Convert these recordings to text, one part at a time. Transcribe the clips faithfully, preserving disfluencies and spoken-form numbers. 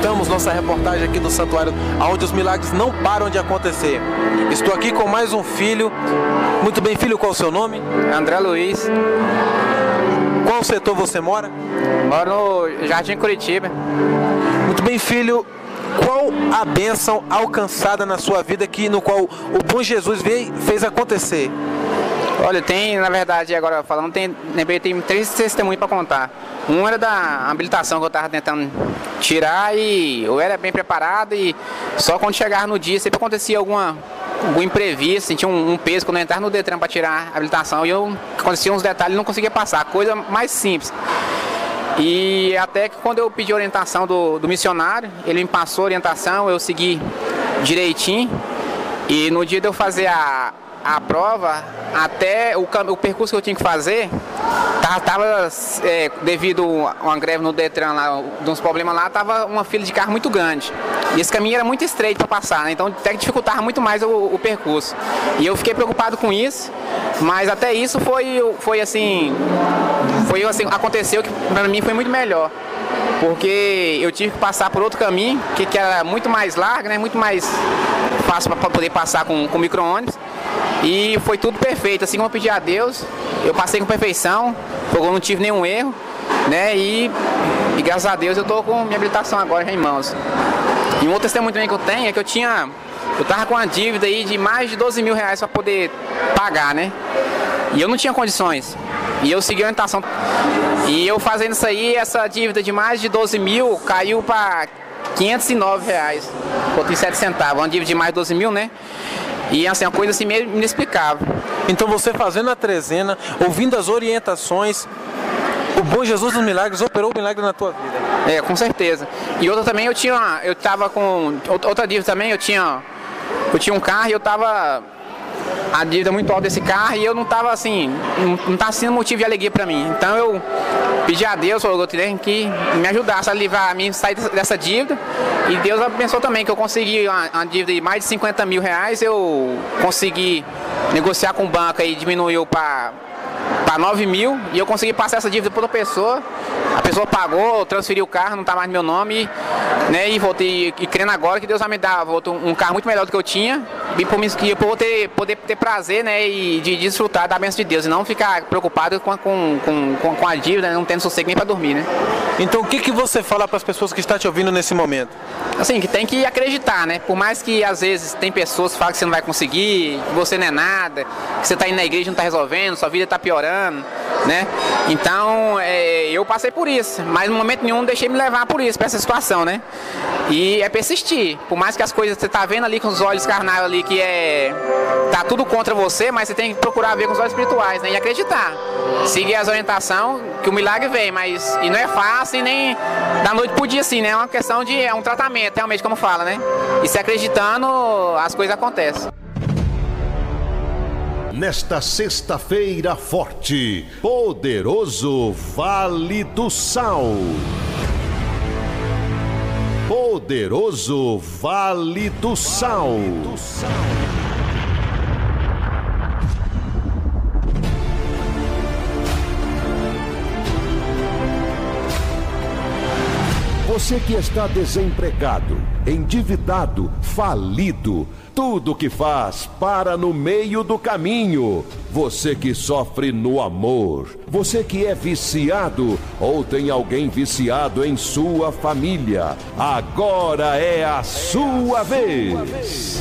Voltamos nossa reportagem aqui do santuário, onde os milagres não param de acontecer. Estou aqui com mais um filho. Muito bem, filho, qual é o seu nome? André Luiz. Qual setor você mora? Moro no Jardim Curitiba. Muito bem, filho. Qual a bênção alcançada na sua vida que, no qual o bom Jesus veio, fez acontecer? Olha, tem, na verdade, agora falando, tem, lembrei, tem três testemunhos para contar. Um era da habilitação que eu estava tentando tirar e eu era bem preparado e só quando chegava no dia sempre acontecia alguma, algum imprevisto, sentia um, um peso quando eu entrava no Detran para tirar a habilitação e eu acontecia uns detalhes e não conseguia passar, coisa mais simples. E até que quando eu pedi orientação do, do missionário, ele me passou a orientação, eu segui direitinho e no dia de eu fazer a, a prova, até o, o percurso que eu tinha que fazer, tava, tava é, devido a uma greve no Detran, lá, de uns problemas lá, tava uma fila de carro muito grande. E esse caminho era muito estreito para passar, né? Então até que dificultava muito mais o, o percurso. E eu fiquei preocupado com isso, mas até isso foi, foi assim, foi assim, aconteceu que para mim foi muito melhor. Porque eu tive que passar por outro caminho, que, que era muito mais largo, né? Muito mais fácil para poder passar com, com micro-ônibus. E foi tudo perfeito, assim como eu pedi a Deus, eu passei com perfeição, eu não tive nenhum erro, né? E, e graças a Deus eu estou com minha habilitação agora já em mãos. E um outro testemunho também que eu tenho é que eu tinha, eu estava com uma dívida aí de mais de doze mil reais para poder pagar, né? E eu não tinha condições. E eu segui a orientação. E eu fazendo isso aí, essa dívida de mais de doze mil caiu para quinhentos e nove reais, e sete centavos, uma dívida de mais de doze mil, né? E assim, uma coisa assim meio inexplicável. Então você fazendo a trezena, ouvindo as orientações, o bom Jesus dos milagres operou o milagre na tua vida. É, com certeza. E outra também, eu tinha, eu tava com, outra dívida também, eu tinha, eu tinha um carro e eu tava, a dívida muito alta desse carro e eu não tava assim, não, não tava sendo motivo de alegria para mim. Então eu pedi a Deus, falou, eu tenho que me ajudasse a livrar a mim, sair dessa dívida. E Deus abençoou também, que eu consegui uma, uma dívida de mais de cinquenta mil reais, eu consegui negociar com o banco e diminuiu para para nove mil e eu consegui passar essa dívida para outra pessoa. A pessoa pagou, transferiu o carro, não está mais no meu nome, né? E voltei, e crendo agora que Deus vai me dar voltou, um carro muito melhor do que eu tinha, e por mim que eu vou ter, poder ter prazer, né? E de, de desfrutar da bênção de Deus, e não ficar preocupado com, com, com, com a dívida, não tendo sossego nem para dormir, né? Então o que, que você fala para as pessoas que estão te ouvindo nesse momento? Assim, que tem que acreditar, né? Por mais que às vezes tem pessoas que falam que você não vai conseguir, que você não é nada, que você está indo na igreja e não está resolvendo, sua vida está piorando, né? Então, é, eu passei por isso, mas no momento nenhum deixei me levar por isso, por essa situação, né? E é persistir, por mais que as coisas você tá vendo ali com os olhos carnais ali que é tá tudo contra você, mas você tem que procurar ver com os olhos espirituais, né? E acreditar, seguir as orientações que o milagre vem, mas e não é fácil e nem da noite pro dia assim, né? É uma questão de é um tratamento, realmente como fala, né? E se acreditando, as coisas acontecem. Nesta sexta-feira forte, poderoso Vale do Sal. Poderoso Vale do Sal. Você que está desempregado, endividado, falido, tudo que faz para no meio do caminho. Você que sofre no amor, você que é viciado ou tem alguém viciado em sua família, agora é a sua vez.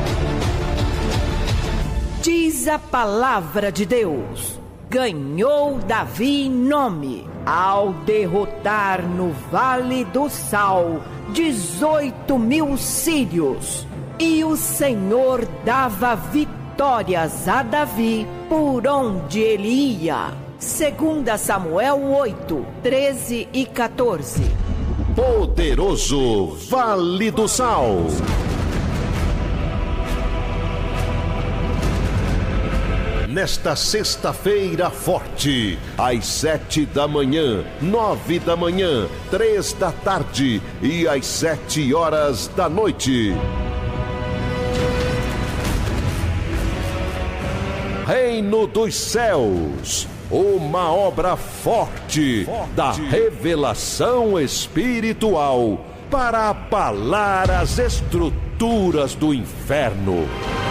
Diz a palavra de Deus: ganhou Davi nome ao derrotar no Vale do Sal dezoito mil sírios. E o Senhor dava vitórias a Davi por onde ele ia. Segunda Samuel oito, treze e quatorze. Poderoso Vale do Sal. Nesta sexta-feira forte, às sete da manhã, nove da manhã, três da tarde e às sete horas da noite. Reino dos Céus, uma obra forte da revelação espiritual, para abalar as estruturas do inferno.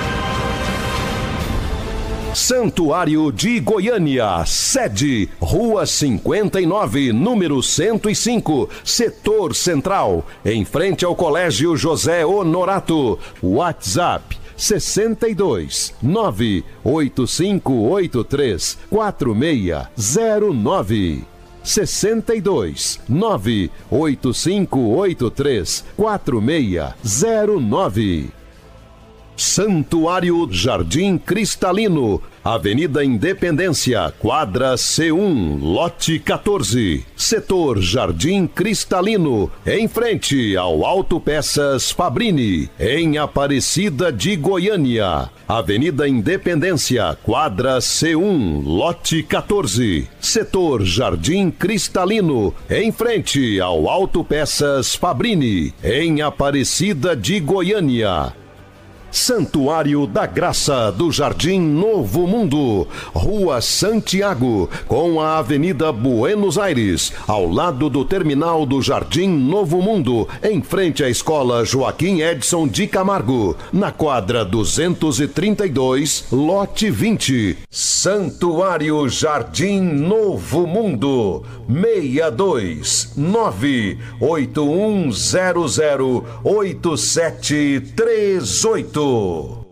Santuário de Goiânia, sede, Rua cinquenta e nove, número cento e cinco, Setor Central, em frente ao Colégio José Honorato. WhatsApp sessenta e dois, nove oito cinco oito três, quatro seis zero nove. sessenta e dois, nove oito cinco oito três, quatro seis zero nove. Santuário Jardim Cristalino, Avenida Independência, quadra C um, lote quatorze, Setor Jardim Cristalino, em frente ao Autopeças Fabrini, em Aparecida de Goiânia. Avenida Independência, quadra C um, lote quatorze, Setor Jardim Cristalino, em frente ao Autopeças Fabrini, em Aparecida de Goiânia. Santuário da Graça do Jardim Novo Mundo, Rua Santiago, com a Avenida Buenos Aires, ao lado do terminal do Jardim Novo Mundo, em frente à Escola Joaquim Edson de Camargo, na quadra duzentos e trinta e dois, lote vinte. Santuário Jardim Novo Mundo, seis dois nove oito um zero zero oito sete três oito.